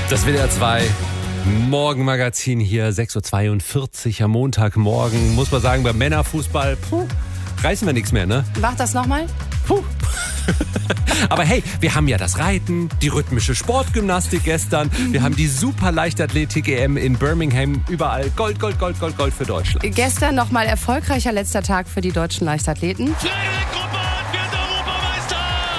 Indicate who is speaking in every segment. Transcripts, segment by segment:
Speaker 1: Das WDR 2 Morgenmagazin hier, 6.42 Uhr am Montagmorgen. Muss man sagen, beim Männerfußball, reißen wir nichts mehr, ne?
Speaker 2: Mach das nochmal.
Speaker 1: Aber hey, wir haben ja das Reiten, die rhythmische Sportgymnastik gestern. Wir haben die super Leichtathletik-EM in Birmingham. Überall Gold, Gold, Gold, Gold, Gold für Deutschland.
Speaker 2: Gestern nochmal erfolgreicher letzter Tag für die deutschen Leichtathleten.
Speaker 3: Frederik Ruppert wird Europameister!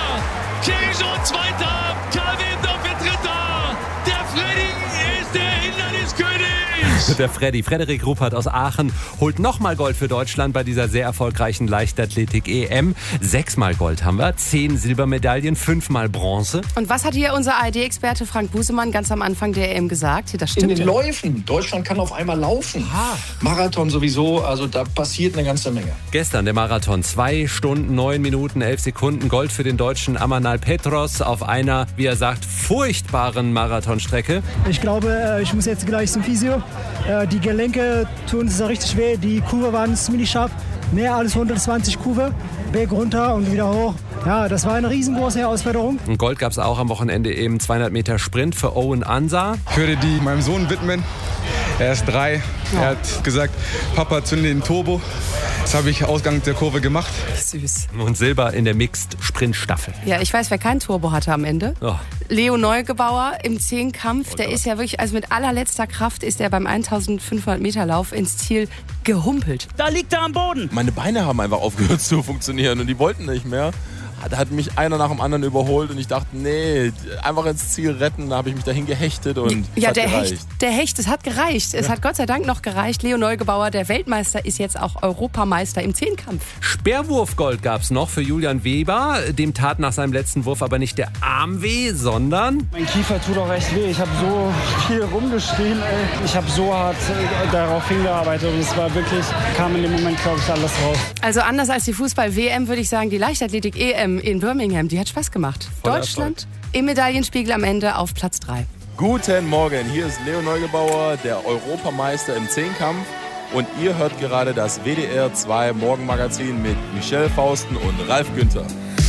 Speaker 3: Kirijo Zweiter, Karl Wendorf wird Dritter! Der Freddy ist der Hinderniskönig!
Speaker 1: Der Frederik Ruppert aus Aachen holt nochmal Gold für Deutschland bei dieser sehr erfolgreichen Leichtathletik-EM. 6-mal Gold haben wir, 10 Silbermedaillen, 5-mal Bronze.
Speaker 2: Und was hat hier unser ARD-Experte Frank Busemann ganz am Anfang der EM gesagt? Das stimmt.
Speaker 4: In den Läufen. Deutschland kann auf einmal laufen. Marathon sowieso, also da passiert eine ganze Menge.
Speaker 1: Gestern der Marathon, 2 Stunden, 9 Minuten, 11 Sekunden. Gold für den Deutschen Amanal Petros auf einer, wie er sagt, furchtbaren Marathonstrecke.
Speaker 5: Ich glaube, ich muss jetzt gleich zum Physio. Die Gelenke tun es richtig weh. Die Kurve waren ziemlich scharf. Mehr als 120 Kurve. Berg runter und wieder hoch. Ja, das war eine riesengroße Herausforderung.
Speaker 1: Und Gold gab es auch am Wochenende im 200 Meter Sprint für Owen Ansa.
Speaker 6: Ich würde die meinem Sohn widmen. Er ist 3. Er hat gesagt, Papa, zünde den Turbo. Das habe ich Ausgang der Kurve gemacht.
Speaker 2: Süß.
Speaker 1: Und Silber in der Mixed-Sprint-Staffel.
Speaker 2: Ja, ich weiß, wer kein Turbo hatte am Ende.
Speaker 1: Oh.
Speaker 2: Leo Neugebauer im Zehnkampf. Der ist ja wirklich, also mit allerletzter Kraft ist er beim 1500 Meter Lauf ins Ziel gehumpelt.
Speaker 7: Da liegt er am Boden.
Speaker 8: Meine Beine haben einfach aufgehört zu funktionieren und die wollten nicht mehr. Da hat mich einer nach dem anderen überholt und ich dachte, nee, einfach ins Ziel retten. Da habe ich mich dahin gehechtet und
Speaker 2: ja,
Speaker 8: es hat gereicht.
Speaker 2: Der Hecht, es hat gereicht. Es hat Gott sei Dank noch gereicht. Leo Neugebauer, der Weltmeister, ist jetzt auch Europameister im Zehnkampf.
Speaker 1: Speerwurfgold gab es noch für Julian Weber. Dem tat nach seinem letzten Wurf aber nicht der Arm weh, sondern...
Speaker 5: Mein Kiefer tut auch echt weh. Ich habe so viel rumgeschrien. Ich habe so hart darauf hingearbeitet und es war wirklich, kam in dem Moment, glaube ich, alles raus.
Speaker 2: Also anders als die Fußball-WM würde ich sagen, die Leichtathletik-EM in Birmingham, die hat Spaß gemacht.
Speaker 8: Voller
Speaker 2: Deutschland im Medaillenspiegel am Ende auf Platz 3.
Speaker 8: Guten Morgen, hier ist Leo Neugebauer, der Europameister im Zehnkampf. Und ihr hört gerade das WDR 2 Morgenmagazin mit Michelle Fausten und Ralf Günther.